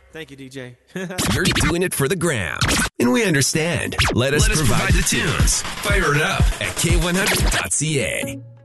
Thank you, DJ. You're doing it for the gram, and we understand. Let us provide the tunes. Fire it up at K100.ca.